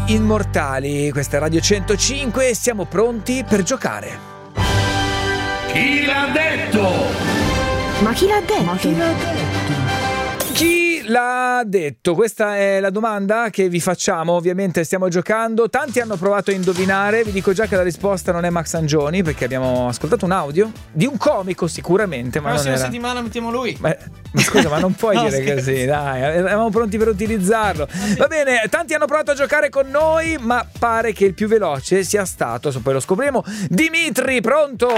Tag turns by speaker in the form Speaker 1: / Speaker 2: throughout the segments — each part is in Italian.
Speaker 1: immortali. Questa è Radio 105 e siamo pronti per giocare.
Speaker 2: Chi l'ha detto?
Speaker 3: Ma chi l'ha detto?
Speaker 1: Chi l'ha detto? Questa è la domanda che vi facciamo. Ovviamente stiamo giocando. Tanti hanno provato a indovinare. Vi dico già che la risposta non è Max Angioni, perché abbiamo ascoltato un audio di un comico sicuramente. Ma
Speaker 4: la
Speaker 1: non
Speaker 4: prossima
Speaker 1: era...
Speaker 4: settimana mettiamo lui.
Speaker 1: Ma scusa, ma non puoi
Speaker 4: No,
Speaker 1: dire
Speaker 4: scherzo.
Speaker 1: così, dai. Eravamo pronti per utilizzarlo. Va bene, tanti hanno provato a giocare con noi, ma pare che il più veloce sia stato, poi lo scopriremo, Dimitri. Pronto?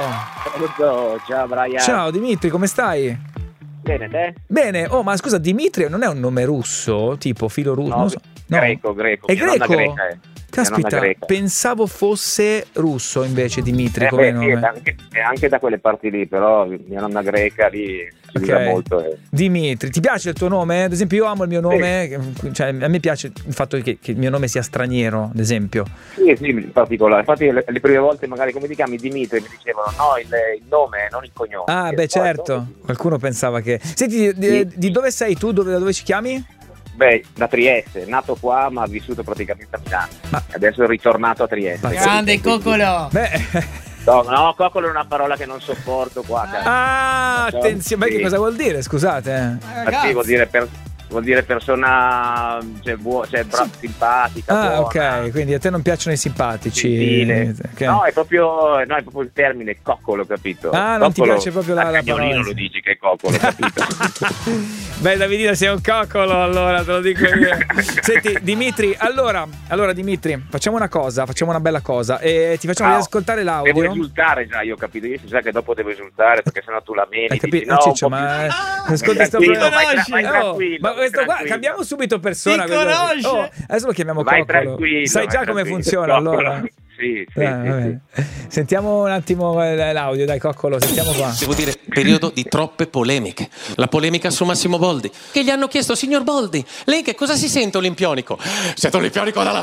Speaker 5: Ciao Brian.
Speaker 1: Ciao Dimitri, come stai?
Speaker 5: Bene, te?
Speaker 1: Bene. Oh, ma scusa, Dimitri non è un nome russo? Tipo filo russo?
Speaker 5: No,
Speaker 1: Non so. No.
Speaker 5: greco.
Speaker 1: È
Speaker 5: Mia nonna
Speaker 1: greco?
Speaker 5: greca è.
Speaker 1: Caspita,
Speaker 5: Mia nonna greca.
Speaker 1: pensavo fosse russo invece Dimitri come
Speaker 5: Sì,
Speaker 1: nome.
Speaker 5: è anche da quelle parti lì, però mia nonna greca lì si usa molto.
Speaker 1: Dimitri, ti piace il tuo nome? Ad esempio io amo il mio nome, cioè a me piace il fatto che il mio nome sia straniero, ad esempio.
Speaker 5: Sì, in particolare. Infatti le prime volte magari come ti chiami Dimitri mi dicevano no, il nome, non il cognome.
Speaker 1: Ah,
Speaker 5: E
Speaker 1: beh,
Speaker 5: poi,
Speaker 1: certo. Qualcuno pensava che... Senti, di dove sei tu? Da dove ci chiami?
Speaker 5: Beh, da Trieste, nato qua ma vissuto praticamente a Milano.
Speaker 1: Ma-
Speaker 5: Adesso è ritornato a Trieste.
Speaker 4: Grande Coccolo.
Speaker 1: Beh...
Speaker 5: No, coccolo è una parola che non sopporto qua.
Speaker 1: Ah, attenzione, ma che cosa vuol dire? Scusate.
Speaker 5: Sì, vuol dire persona simpatica.
Speaker 1: Ah,
Speaker 5: buona,
Speaker 1: ok, quindi a te non piacciono i simpatici.
Speaker 5: gentile.
Speaker 1: Ok.
Speaker 5: No, è proprio il termine coccolo, capito?
Speaker 1: Ah, non ti
Speaker 5: Coccolo,
Speaker 1: piace proprio la
Speaker 5: cagnolino
Speaker 1: parola.
Speaker 5: lo dici che è coccolo, capito?
Speaker 1: Beh, Davidino, sei un coccolo, allora te lo dico io. Senti, Dimitri, allora Dimitri, facciamo una bella cosa e ti facciamo riascoltare l'audio.
Speaker 5: Devo esultare già, io ho capito. Io so che dopo devo esultare perché sennò tu la meni.
Speaker 1: Hai capito?
Speaker 5: Dici, no,
Speaker 1: Ciccio,
Speaker 5: un po'
Speaker 1: ma
Speaker 5: più-
Speaker 1: ascolta sto
Speaker 5: tranquillo,
Speaker 1: problema.
Speaker 5: vai tranquillo,
Speaker 1: Ma questo qua,
Speaker 5: tranquillo.
Speaker 1: cambiamo subito persona.
Speaker 4: Ti conosce?
Speaker 1: Oh, adesso lo chiamiamo
Speaker 5: Vai
Speaker 1: coccolo.
Speaker 5: tranquillo.
Speaker 1: Sai già
Speaker 5: vai
Speaker 1: come
Speaker 5: tranquillo.
Speaker 1: funziona,
Speaker 5: Coccolo.
Speaker 1: allora?
Speaker 5: Sì.
Speaker 1: Va bene. Sentiamo un attimo l'audio, dai Coccolo, sentiamo qua.
Speaker 6: Devo dire, periodo di troppe polemiche. La polemica su Massimo Boldi, che gli hanno chiesto, signor Boldi, lei che cosa si sente olimpionico? Sento olimpionico dalla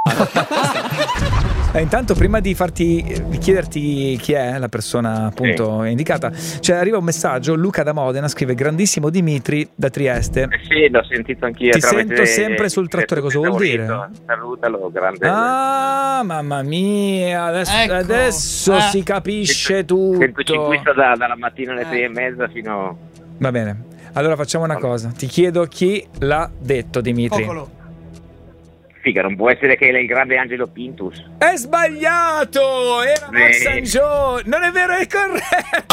Speaker 1: Intanto prima di chiederti chi è la persona appunto indicata, arriva un messaggio. Luca da Modena scrive: grandissimo Dimitri da Trieste.
Speaker 5: Sì, l'ho sentito anch'io.
Speaker 1: Ti sento sempre sul trattore, cosa vuol dire?
Speaker 5: Salutalo, grande.
Speaker 1: Ah, mamma mia, adesso si capisce tutto.
Speaker 5: Sento ciclista dalla mattina alle 6:30 fino...
Speaker 1: Va bene, allora facciamo una cosa, ti chiedo chi l'ha detto, Dimitri.
Speaker 4: Coccolo.
Speaker 5: Figa, non può essere che è il grande Angelo Pintus.
Speaker 1: È sbagliato, era Max Angioni. Non è vero, è corretto.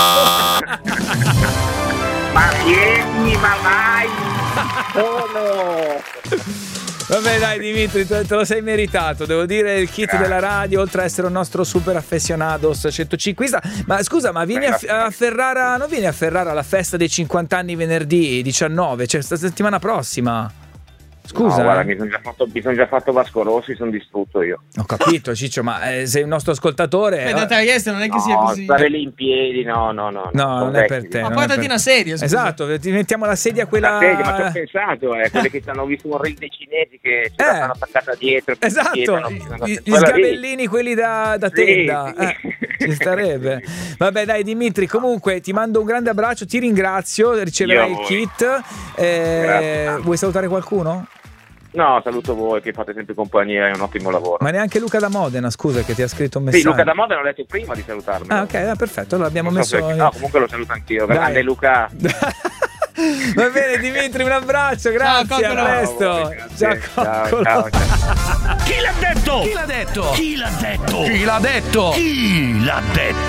Speaker 5: Ma vieni, ma vai! Solo!
Speaker 1: Vabbè dai Dimitri, te lo sei meritato. Devo dire, il kit della radio, oltre a essere un nostro super affezionados 105. Ma scusa, ma vieni a Ferrara? Non vieni a Ferrara alla festa dei 50 anni venerdì 19, cioè sta settimana prossima? Scusa,
Speaker 5: no, guarda, mi sono già fatto Vasco Rossi, sono distrutto io.
Speaker 1: Ho capito, Ciccio, ma sei un nostro ascoltatore.
Speaker 4: Da Trieste non è che sia così.
Speaker 5: Stare lì in piedi, no.
Speaker 1: No, non è per te.
Speaker 4: Ma
Speaker 1: non
Speaker 4: portati
Speaker 1: è per...
Speaker 4: una sedia, scusa.
Speaker 1: Esatto, ti mettiamo la sedia quella.
Speaker 5: La sedia, ma ci ho pensato, quelle che hanno visto un ring dei cinesi che ce la fanno attaccata dietro.
Speaker 1: Esatto, gli sgabellini quelli da tenda. Ci starebbe. Vabbè dai Dimitri, comunque ti mando un grande abbraccio, ti ringrazio, riceverai il kit. Vuoi salutare qualcuno?
Speaker 5: No, saluto voi che fate sempre compagnia, è un ottimo lavoro.
Speaker 1: Ma neanche Luca da Modena, scusa, che ti ha scritto un messaggio.
Speaker 5: Sì, Luca da Modena l'ho detto prima di salutarmi.
Speaker 1: Ah, ok, perfetto, allora abbiamo messo...
Speaker 5: No, comunque lo saluto anch'io, grande Luca.
Speaker 1: Va bene Dimitri, un abbraccio, grazie,
Speaker 4: ciao,
Speaker 1: a presto.
Speaker 5: Ciao, ciao.
Speaker 2: Chi l'ha detto? Chi l'ha detto? Chi l'ha detto? Chi l'ha detto? Chi l'ha detto?